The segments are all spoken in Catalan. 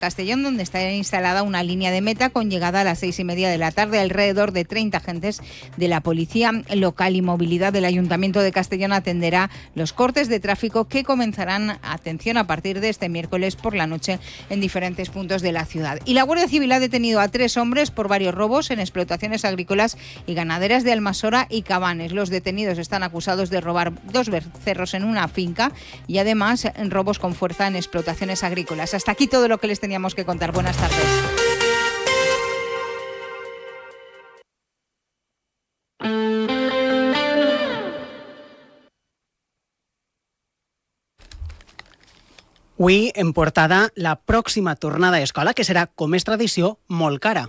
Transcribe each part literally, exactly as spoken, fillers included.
Castellón, donde está instalada una línea de meta con llegada a las seis y media de la tarde. Alrededor de treinta agentes de la Policía Local y Movilidad del Ayuntamiento de Castellón atenderá los cortes de tráfico que comenzarán, atención, a partir de este miércoles por la noche en diferentes puntos de la ciudad. Y la Guardia Civil ha detenido a tres hombres por varios robos en explotaciones agrícolas y ganaderas de Almasora y Cabanes. Los detenidos están acusados de robar dos becerros en una finca y además en robos con fuerza en explotaciones agrícolas. Hasta aquí todo lo que les tenía teníamos que contar. Buenas tardes. Avui en portada la pròxima tornada a escola, que serà, com és tradició, molt cara.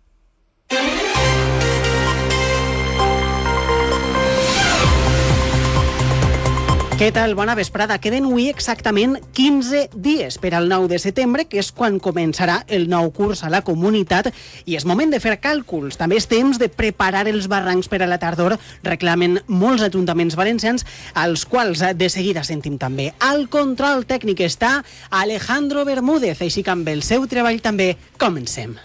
Què tal? Bona vesprada. Queden avui exactament quinze dies per al nou de setembre, que és quan començarà el nou curs a la comunitat, i és moment de fer càlculs. També és temps de preparar els barrancs per a la tardor, reclamen molts ajuntaments valencians, als quals de seguida sentim també. Al control tècnic està Alejandro Bermúdez, així que amb el seu treball també comencem.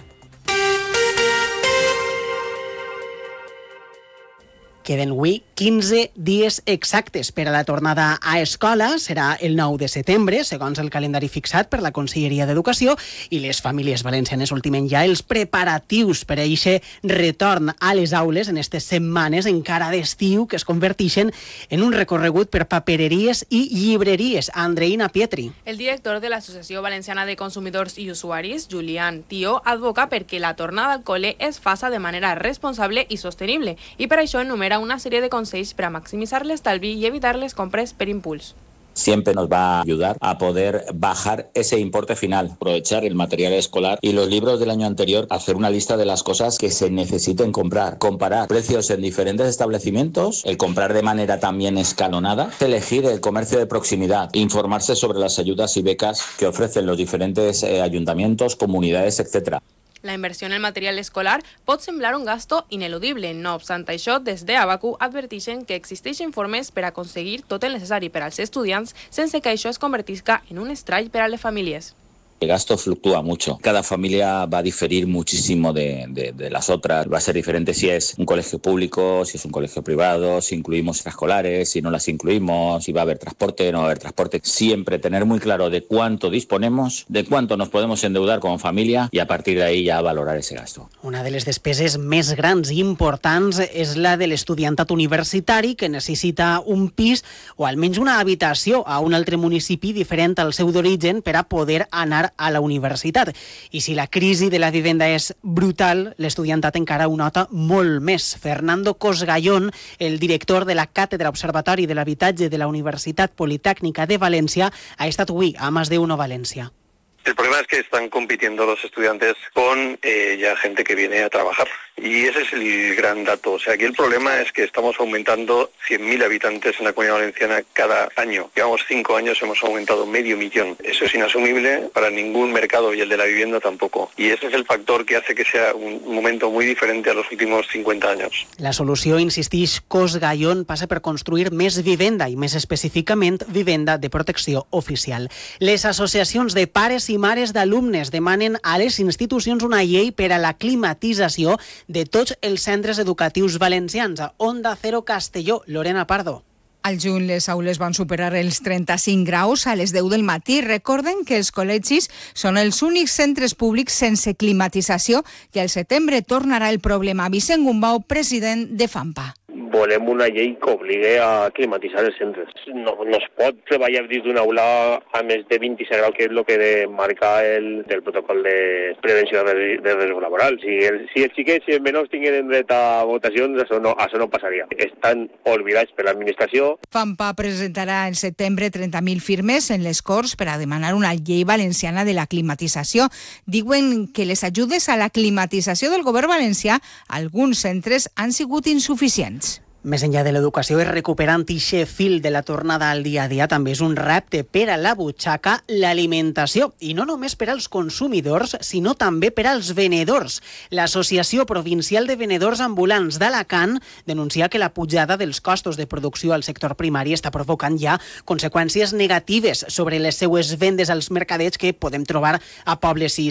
Queden avui quinze dies exactes per a la tornada a escola. Serà el nou de setembre, segons el calendari fixat per la Conselleria d'Educació, i les famílies valencianes ultimen ja els preparatius per a aquest retorn a les aules en aquestes setmanes encara d'estiu, que es converteixen en un recorregut per papereries i llibreries. Andreina Pietri. El director de l'Associació Valenciana de Consumidors i Usuaris, Julián Tío, advoca perquè la tornada al col·le es faça de manera responsable i sostenible, i per això enumera una serie de consejos para maximizar l'estalvi y evitar les compres per impuls. Siempre nos va a ayudar a poder bajar ese importe final, aprovechar el material escolar y los libros del año anterior, hacer una lista de las cosas que se necesiten comprar, comparar precios en diferentes establecimientos, el comprar de manera también escalonada, elegir el comercio de proximidad, informarse sobre las ayudas y becas que ofrecen los diferentes eh, ayuntamientos, comunidades, etcétera. La inversió en el material escolar pot semblar un gasto ineludible. No obstant això, des de Abacu adverteixen que existeixen formes per aconseguir tot el necessari per als estudiants sense que això es convertisca en un estrall per a les famílies. El gasto fluctúa mucho. Cada familia va a diferir muchísimo de, de, de las otras. Va a ser diferente si es un colegio público, si es un colegio privado, si incluimos extraescolares, si no las incluimos, si va a haber transporte, no va a haber transporte. Siempre tener muy claro de cuánto disponemos, de cuánto nos podemos endeudar como familia y a partir de ahí ya valorar ese gasto. Una de les despeses més grans i importants és la de l'estudiantat universitari, que necessita un pis o almenys una habitació a un altre municipi diferent al seu d'origen per a poder anar a la universitat. I si la crisi de la vivenda és brutal, l'estudiantat encara ho nota molt més. Fernando Cosgallón, el director de la Càtedra Observatori de l'Habitatge de la Universitat Politècnica de València, ha estat avui a Más de Uno Valencia. El problema es que están compitiendo los estudiantes con eh, ya gente que viene a trabajar. Y ese es el gran dato. O sea, aquí el problema es que estamos aumentando cien mil habitantes en la Comunidad Valenciana cada año. Llevamos cinco años, hemos aumentado medio millón. Eso es inasumible para ningún mercado y el de la vivienda tampoco. Y ese es el factor que hace que sea un momento muy diferente a los últimos cincuenta años. La solució, insisteix Cosgallón, passa per construir més vivenda i més específicament vivenda de protecció oficial. Les associacions de pares i mares d'alumnes demanen a les institucions una llei per a la climatització de tots els centres educatius valencians. A Onda Cero Castelló, Lorena Pardo. Al juny les aules van superar els trenta-cinc graus a les deu del matí. Recorden que els col·legis són els únics centres públics sense climatització i al setembre tornarà el problema. Vicent Gumbau, president de FAMPA. Volem una llei que obligui a climatitzar els centres. No, no es pot treballar dins d'una aula a més de vint-i-set graus, que és el que marca el, el protocol de prevenció de, de risc laboral. Si, el, si els xiquets i els menors tinguin dret a votacions, això no, això no passaria. Estan oblidats per l'administració. FAMPA presentarà en setembre trenta mil firmes en les Corts per a demanar una llei valenciana de la climatització. Diuen que les ajudes a la climatització del govern valencià a alguns centres han sigut insuficients. Més enllà de l'educació, és recuperant ixe fil de la tornada al dia a dia també és un repte per a la butxaca l'alimentació, i no només per als consumidors, sinó també per als venedors. L'Associació Provincial de Venedors Ambulants d'Alacant denuncia que la pujada dels costos de producció al sector primari està provocant ja conseqüències negatives sobre les seues vendes als mercadets que podem trobar a pobles i